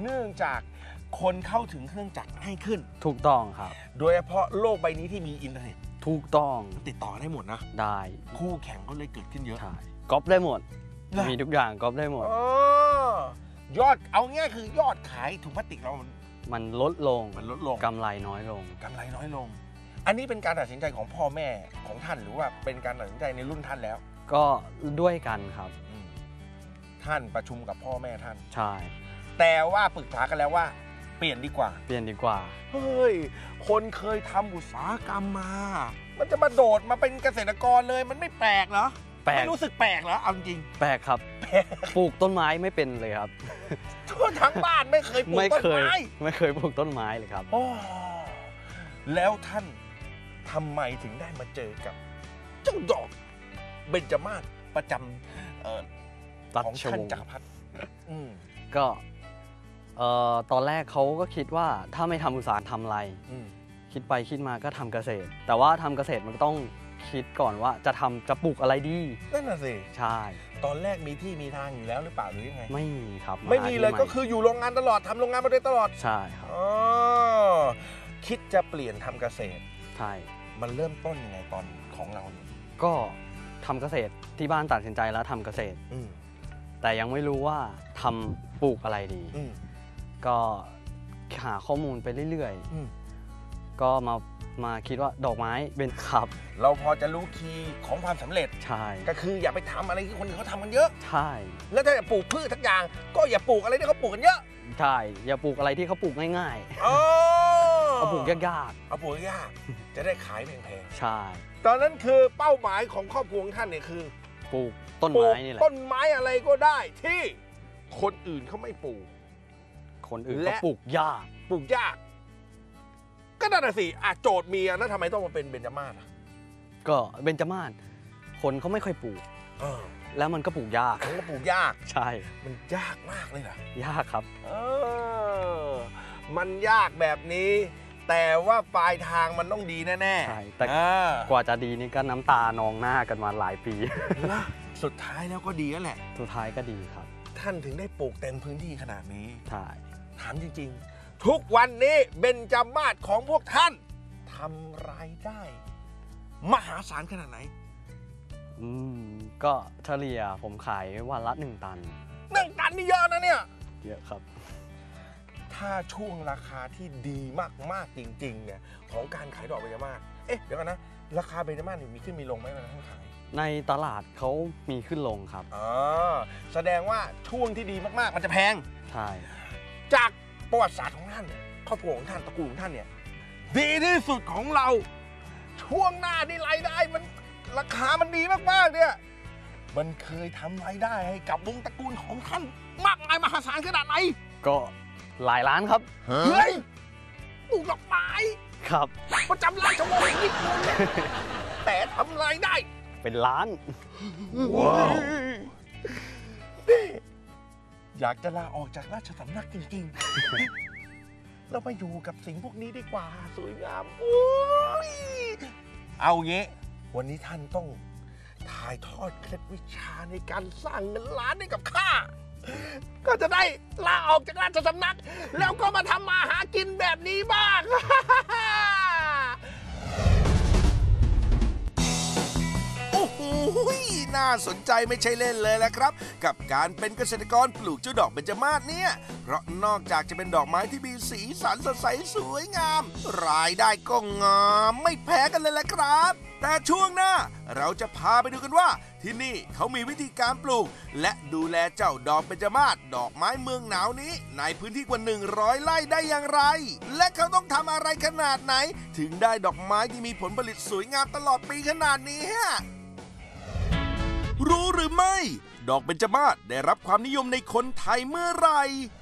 เนื่องจากคนเข้าถึงเครื่องจักรให้ขึ้นถูกต้องครับโดยเฉพาะโลกใบนี้ที่มีอินเทอร์เน็ตถูกต้องติดต่อได้หมดนะได้คู่แข่งก็เลยเกิดขึ้นเยอะใช่ก๊อปได้หมดมีทุกอย่างก๊อปได้หมดยอดเอาง่ายคือยอดขายถุงพลาสติกเรามันลดลงกำไรน้อยลงอันนี้เป็นการตัดสินใจของพ่อแม่ของท่านหรือว่าเป็นการตัดสินใจในรุ่นท่านแล้วก็ด้วยกันครับท่านประชุมกับพ่อแม่ท่านใช่แต่ว่าปรึกษากันแล้วว่าเปลี่ยนดีกว่าเฮ้ยคนเคยทำอุตสาหกรรมมามันจะมาโดดมาเป็นเกษตรกรเลยมันไม่แปลกเหรอไม่รู้สึกแปลกเหรอเอาจริงแปลกครับปลูกต้นไม้ไม่เป็นเลยครับทั่วทั้งบ้านไม่เคยปลูกต้นไม้ไม่เคยปลูกต้นไม้เลยครับแล้วท่านทำไมถึงได้มาเจอกับเจ้าดอกเบญจมาศประจำของท่านจักรพรรดิก็ตอนแรกเขาก็คิดว่าถ้าไม่ทำอุตสาหกรรมทำอะไรคิดไปคิดมาก็ทำเกษตรแต่ว่าทำเกษตรมันก็ต้องคิดก่อนว่าจะปลูกอะไรดีนั่นน่ะสิใช่ตอนแรกมีที่มีทางอยู่แล้วหรือเปล่าหรือยังไงไม่มีครับไม่มีเลยก็คืออยู่โรงงานตลอดทำโรงงานมาโดยตลอดใช่ครับคิดจะเปลี่ยนทำเกษตรใช่มันเริ่มต้นยังไงตอนของเราก็ทำเกษตรที่บ้านตัดสินใจแล้วทำเกษตรแต่ยังไม่รู้ว่าทำปลูกอะไรดีก็หาข้อมูลไปเรื่อยๆก็มาคิดว่าดอกไม้เป็นครับเราพอจะรู้คีย์ของความสำเร็จใช่ก็คืออย่าไปทำอะไรที่คนอื่นเขาทำกันเยอะใช่แล้วถ้าจะปลูกพืชทั้งอย่างก็อย่าปลูกอะไรที่เขาปลูกกันเยอะใช่อย่าปลูกอะไรที่เขาปลูกง่ายๆเอาปลูกยากจะได้ขายแพงๆใช่ตอนนั้นคือเป้าหมายของครอบครัวท่านเนี่ยคือปลูกต้นไม้นี่แหละต้นไม้อะไรก็ได้ที่คนอื่นเขาไม่ปลูกคนอื่นก็ปลูกยากก็นั่นน่ะสิโจทย์มีแล้วทำไมต้องมาเป็นเบญจมาศก็เบญจมาศคนเขาไม่ค่อยปลูกแล้วมันก็ปลูกยากใช่มันยากมากเลยเหรอยากครับมันยากแบบนี้แต่ว่าปลายทางมันต้องดีแน่ๆใช่แต่กว่าจะดีนี่ก็น้ำตานองหน้ากันมาหลายปีสุดท้ายแล้วก็ดีแล้วแหละสุดท้ายก็ดีครับท่านถึงได้ปลูกเต็มพื้นที่ขนาดนี้ใช่ถามจริงๆทุกวันนี้เบญจมาศของพวกท่านทำรายได้มหาศาลขนาดไหนก็เฉลี่ยผมขายวันละ1 ตันนี่เยอะนะเนี่ยเยอะครับถ้าช่วงราคาที่ดีมากๆจริงๆเนี่ยของการขายดอกเบญจมาศเดี๋ยวกันนะราคาเบญจมาศมีขึ้นมีลงไหมเวลาท่านขายในตลาดเขามีขึ้นลงครับแสดงว่าช่วงที่ดีมากๆมันจะแพงใช่จากประวัติศาสตร์ของท่านครอบครัวของท่านตระกูลของท่านเนี่ยดีที่สุดของเราช่วงหน้าที่รายได้มันราคามันดีมากๆเนี่ยมันเคยทำรายได้ให้กับวงตระกูลของท่านมากมายมหาศาลขนาดไหนก็หลายล้านครับเฮ้ยปลูกดอกไม้ครับประจำราชวงศ์ญี่ปุ่นแต่ทำรายได้เป็นล้านว้าวอยากจะลาออกจากราชสำนักจริงๆเรามาอยู่กับสิ่งพวกนี้ดีกว่าสวยงามเอางี้วันนี้ท่านต้องถ่ายทอดเคล็ดวิชาในการสร้างเงินล้านให้กับข้าก็จะได้ลาออกจากราชสำนักแล้วก็มาทำมาหากินแบบนี้บ้างโอ้โหน่าสนใจไม่ใช่เล่นเลยแหละครับกับการเป็นเกษตรกรปลูกเจ้าดอกเบญจมาศเนี่ยเพราะนอกจากจะเป็นดอกไม้ที่มีสีสันสดใสสวยงามรายได้ก็งามไม่แพ้กันเลยแหละครับแต่ช่วงหน้าเราจะพาไปดูกันว่าที่นี่เขามีวิธีการปลูกและดูแลเจ้าดอกเบญจมาศดอกไม้เมืองหนาวนี้ในพื้นที่กว่า100 ไร่ได้อย่างไรและเขาต้องทำอะไรขนาดไหนถึงได้ดอกไม้ที่มีผลผลิตสวยงามตลอดปีขนาดนี้รู้หรือไม่ดอกเบญจมาศได้รับความนิยมในคนไทยเมื่อไหร่